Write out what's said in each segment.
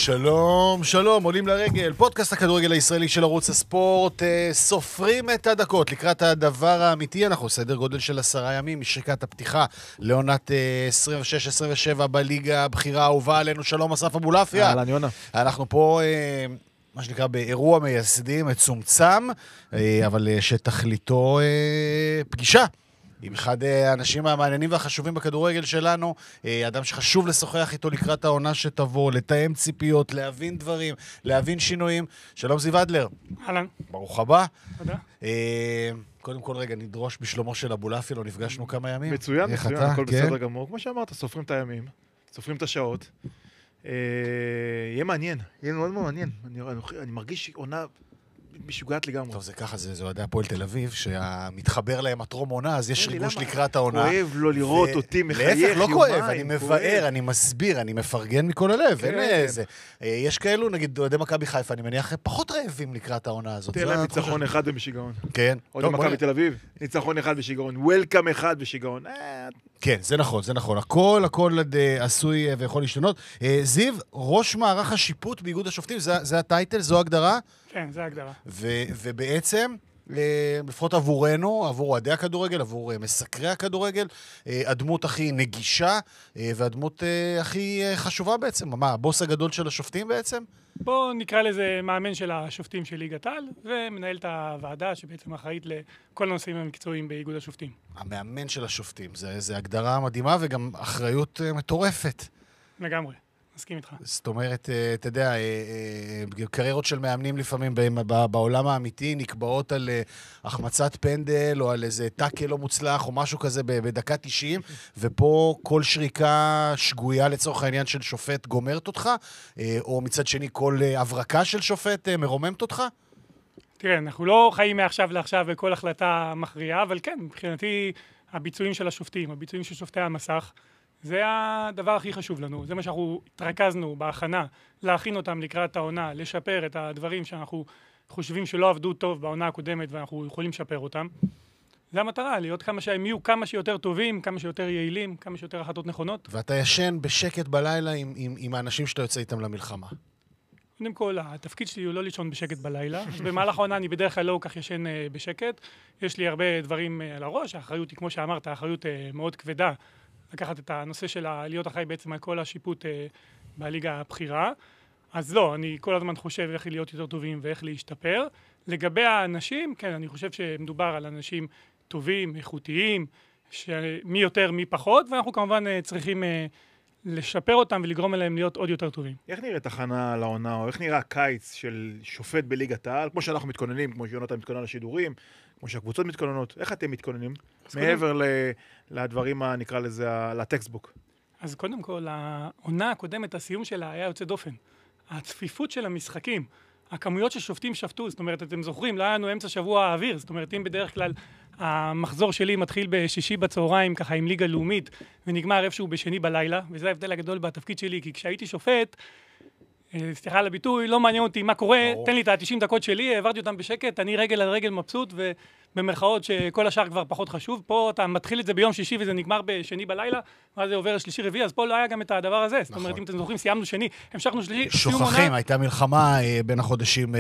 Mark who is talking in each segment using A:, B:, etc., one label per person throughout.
A: שלום, שלום, עולים לרגל, פודקאסט הכדורגל הישראלי של ערוץ הספורט, סופרים את הדקות לקראת הדבר האמיתי. אנחנו סדר גודל של 10 ימים משריקת הפתיחה לעונת 26-27 בליגה הבחירה האהובה עלינו. שלום אסף אבולעפיה.
B: אהלן יונה.
A: אנחנו פה מה שנקרא באירוע מייסדים מצומצם, אבל שתכליתו פגישה עם אחד האנשים המעניינים והחשובים בכדורגל שלנו, אדם שחשוב לשוחח איתו לקראת העונה שתבוא, לתאם ציפיות, להבין דברים, להבין שינויים. שלום זיו אדלר.
C: אהלן.
A: ברוך הבא.
C: תודה.
A: קודם כל רגע נדרוש בשלומו של אבולעפיה, לא נפגשנו כמה ימים.
B: מצוין,
A: איך
B: מצוין,
A: אתה?
B: הכל
A: כן?
B: בסדר גמור. כמו שאמרת, סופרים את הימים, סופרים את השעות. יהיה מעניין, יהיה מאוד מאוד מעניין. אני מרגיש עונה משוגעת לגמרי.
A: טוב, זה ככה, זה אוהדי הפועל תל אביב, שהמתחבר להם הטרום עונה, אז יש ריגוש לקראת העונה.
B: כואב לא לראות אותי מחייך
A: להפך, לא
B: יומיים.
A: כואב, אני מבאר, אני מסביר, אני מפרגן מכל הלב, אין איזה. יש כאלו, נגיד, אוהדי מכבי חיפה, אני מניח, פחות רעבים לקראת העונה הזאת.
B: תהיה להם ניצחון אחד בשיגעון.
A: כן.
B: אוהדי מכבי תל אביב, ניצחון אחד בשיגעון, וולקאם אחד בשיגעון.
A: כן, זה נכון, זה נכון. הכל עשוי ויכול להשתנות. זיו, ראש מערך השיפוט באיגוד השופטים, זה הטייטל, זו הגדרה?
C: כן, זה ההגדרה.
A: ובעצם, לפחות עבורנו, עבור אוהדי הכדורגל, עבור מסקרי הכדורגל, הדמות הכי נגישה, והדמות הכי חשובה בעצם. מה, הבוס הגדול של השופטים בעצם?
C: בואו נקרא לזה מאמן של השופטים של ליגת העל, ומנהל את הוועדה שבעצם אחראית לכל הנושאים המקצועיים באיגוד השופטים.
A: המאמן של השופטים, זה הגדרה מדהימה וגם אחריות מטורפת.
C: לגמרי, מסכים איתך.
A: זאת אומרת, אתה יודע, קריירות של מאמנים לפעמים בעולם האמיתי נקבעות על החמצת פנדל או על איזה טאקל לא מוצלח או משהו כזה בדקה 90, ופה כל שריקה שגויה לצורך העניין של שופט גומרת אותך, או מצד שני כל הברקה של שופט מרוממת אותך?
C: תראה, אנחנו לא חיים מעכשיו לעכשיו וכל החלטה מכריעה, אבל כן, מבחינתי הביצועים של השופטים, הביצועים של שופטי המסך, זה הדבר הכי חשוב לנו, זה מה שאנחנו התרכזנו בהכנה, להכין אותם לקראת העונה, לשפר את הדברים שאנחנו חושבים שלא עבדו טוב בעונה הקודמת ואנחנו יכולים לשפר אותם. זה המטרה, להיות שהם יהיו כמה שיותר טובים, כמה שיותר יעילים, כמה שיותר החלטות נכונות.
A: ואתה ישן בשקט בלילה עם האנשים שאתה יוצא איתם למלחמה.
C: קודם כל, התפקיד שלי הוא לא לישון בשקט בלילה, אז במהלך העונה אני בדרך כלל לא כך ישן בשקט. יש לי הרבה דברים על הראש, האחריות היא כמו שאמרת, האחריות מאוד כבדה. לקחת את הנושא של להיות אחראי בעצם על כל השיפוט בליגה הבחירה. אז לא, אני כל הזמן חושב איך להיות יותר טובים ואיך להשתפר. לגבי האנשים, כן, אני חושב שמדובר על אנשים טובים, איכותיים, מי יותר, מי פחות, ואנחנו כמובן צריכים לשפר אותם ולגרום אליהם להיות עוד יותר טובים.
B: איך נראית הכנה לעונה, או איך נראה הקיץ של שופט בליגת העל, כמו שאנחנו מתכוננים, כמו שיונתן מתכונן לשידורים, כמו שהקבוצות מתכוננות, איך אתם מתכוננים? מעבר לדברים, נקרא לזה, לטקסטבוק.
C: אז קודם כל, העונה הקודמת, הסיום שלה היה יוצא דופן. הצפיפות של המשחקים, הכמויות ששופטים שפטו, זאת אומרת, אתם זוכרים, לא היה לנו אמצע שבוע האוויר, זאת אומרת, אם בדרך כלל המחזור שלי מתחיל בשישי בצהריים, ככה עם ליגה לאומית, ונגמר איפשהו בשני בלילה, וזה ההבדל הגדול בתפקיד שלי, כי כשהייתי שופט, סליחה על הביטוי, לא מעניין אותי מה קורה, תן לי את ה-90 דקות שלי, העברתי אותם בשקט, אני רגל על רגל מבסוט, ובמרכאות שכל השאר כבר פחות חשוב. פה אתה מתחיל את זה ביום שישי וזה נגמר בשני בלילה, ואז זה עובר לשלישי רביעי, אז פה לא היה גם את הדבר הזה. זאת אומרת, אם אתם זוכרים, סיימנו שני, המשכנו שלישי.
A: שוכחים, הייתה מלחמה בין החודשים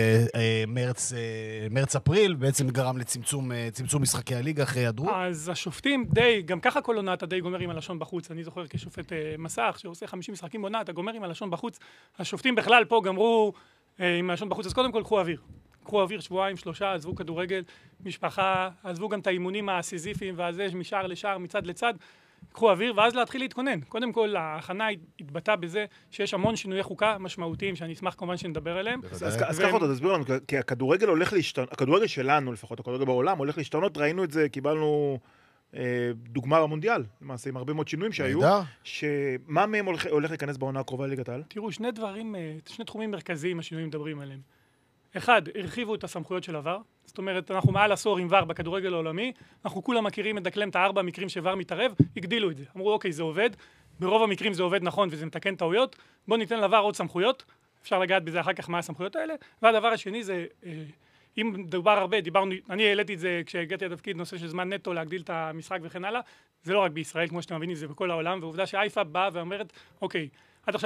A: מרץ-אפריל, בעצם גרם לצמצום משחקי הליגה אחרי היעדרות.
C: אז השופטים גם ככה כל עונה אתה די גומר עם הלשון בחוץ. אני זוכר כשופט מסך שעושה 50 משחקים בעונה, אתה גומר עם הלשון בחוץ. השופטים בכלל פה גמרו עם הלשון בחוץ. אז קודם כל קחו אוויר שבועיים, 3, עזבו כדורגל, משפחה, עזבו גם את האימונים הסיזיפיים והזה משער לשער, מצד לצד, קחו אוויר ואז להתחיל להתכונן. קודם כל, ההכנה התבטאה בזה שיש המון שינויי חוקה משמעותיים שאני אשמח כמובן שנדבר עליהם.
B: אז ככה אותה, תסביר לנו, כי הכדורגל הולך להשתנות, הכדורגל שלנו לפחות, הכדורגל בעולם הולך להשתנות, ראינו את זה, קיבלנו דוגמה במונדיאל, למעשה, עם הרבה מאוד שינויים שהיו, שמה מהם הולך להיכנס בעונה הקרובה לליגת העל?
C: תראו, שני תחומים מרכזיים השינויים מדברים עליהם. אחד, הרחיבו את הסמכויות של עבר, זאת אומרת, אנחנו מעל עשור עם ור בכדורגל העולמי, אנחנו כולם מכירים מדקלם את 4 מקרים שוור מתערב, הגדילו את זה. אמרו, אוקיי, זה עובד, ברוב המקרים זה עובד נכון וזה מתקן טעויות, בואו ניתן לבר עוד סמכויות, אפשר לגעת בזה אחר כך מה הסמכויות האלה, והדבר השני זה, אם דובר הרבה, אני העליתי את זה כשהגעתי לתפקיד, נושא של זמן נטו להגדיל את המשחק וכן הלאה, זה לא רק בישראל, כמו שאתם מבינים, זה בכל העולם, ועובדה שאייפה באה ואומרת, אוקיי,